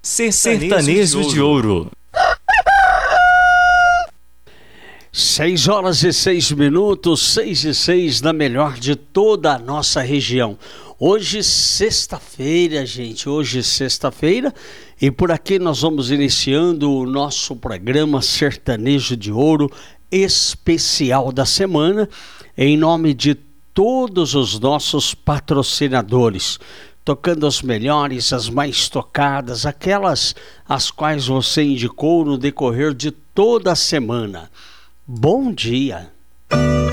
Sertanejo de Ouro. 6h06, 6h06, na melhor de toda a nossa região. Hoje, sexta-feira, gente, e por aqui nós vamos iniciando o nosso programa Sertanejo de Ouro especial da semana, em nome de todos os nossos patrocinadores, tocando as melhores, as mais tocadas, aquelas as quais você indicou no decorrer de toda a semana. Bom dia!